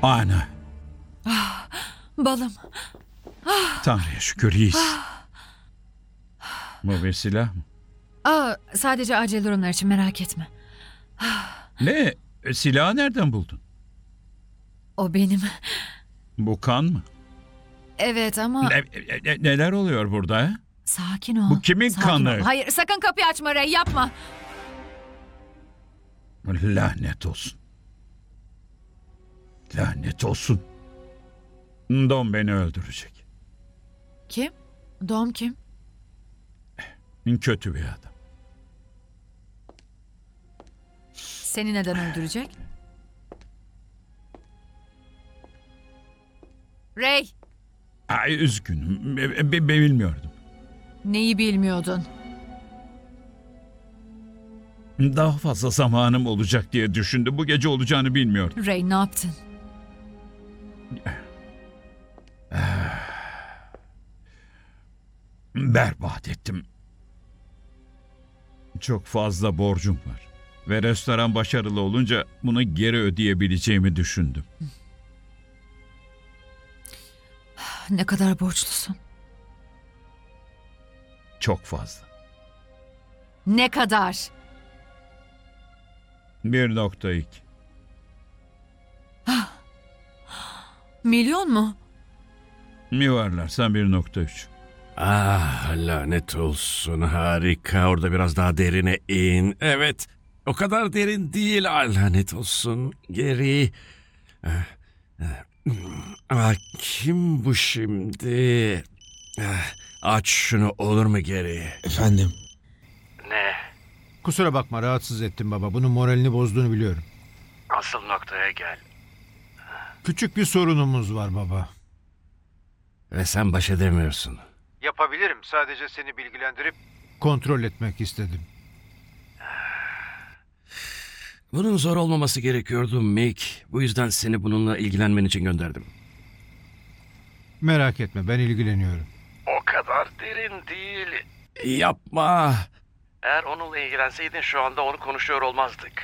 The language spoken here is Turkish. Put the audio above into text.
Ana, Balım. Tanrı'ya şükür iyiyiz. Bu bir silah mı? Sadece acil durumlar için, merak etme. Ne? Silahı nereden buldun? O benim. Bu kan mı? Evet ama Neler oluyor burada? He? sakin ol. Bu kimin Sakin kanı? ol. Hayır, sakın kapıyı açma Ray, yapma. Lanet olsun. Lanet olsun. Dom beni öldürecek. Kim? Dom kim? Kötü bir adam. Seni neden öldürecek? Ray, Ay, üzgünüm. Bilmiyordum. neyi bilmiyordun? Daha fazla zamanım olacak diye düşündüm. Bu gece olacağını bilmiyordum. Ray, ne yaptın? Berbat ettim. Çok fazla borcum var. Ve restoran başarılı olunca bunu geri ödeyebileceğimi düşündüm. Ne kadar borçlusun? Çok fazla. Ne kadar? 1.2. Milyon mu? Yuvarlarsan 1.3. Ah, lanet olsun, harika. Orada biraz daha derine in. Evet, o kadar derin değil. Ah, lanet olsun. Geri. Kim bu şimdi? Aç şunu, olur mu geri? Efendim? Ne? Kusura bakma, rahatsız ettim baba. Bunun moralini bozduğunu biliyorum. Asıl noktaya gel. Küçük bir sorunumuz var baba. Ve sen baş edemiyorsun. Yapabilirim. Sadece seni bilgilendirip kontrol etmek istedim. Bunun zor olmaması gerekiyordu Mick. Bu yüzden seni bununla ilgilenmen için gönderdim. Merak etme, ben ilgileniyorum. O kadar derin değil. Yapma. Eğer onunla ilgilenseydin şu anda onu konuşuyor olmazdık.